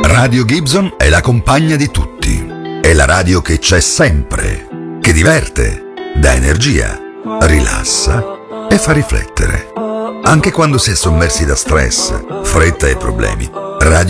Radio Gibson è la compagna di tutti. È la radio che c'è sempre, che diverte, dà energia, rilassa e fa riflettere. Anche quando si è sommersi da stress, fretta e problemi, Radio